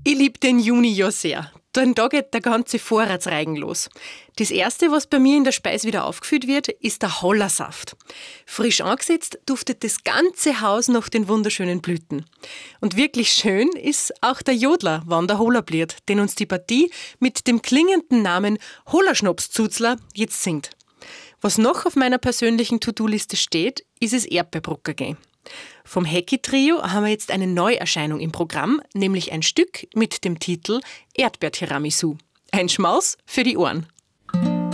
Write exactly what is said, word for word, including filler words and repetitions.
Ich liebe den Juni ja sehr, denn da geht der ganze Vorratsreigen los. Das Erste, was bei mir in der Speise wieder aufgefüllt wird, ist der Hollersaft. Frisch angesetzt duftet das ganze Haus nach den wunderschönen Blüten. Und wirklich schön ist auch der Jodler, wann der Holler bliert, den uns die Partie mit dem klingenden Namen Hollerschnapszuzler jetzt singt. Was noch auf meiner persönlichen To-Do-Liste steht, ist das Erdbeerbrockergehen. Vom Hecki-Trio haben wir jetzt eine Neuerscheinung im Programm, nämlich ein Stück mit dem Titel Erdbeer-Tiramisu. Ein Schmaus für die Ohren.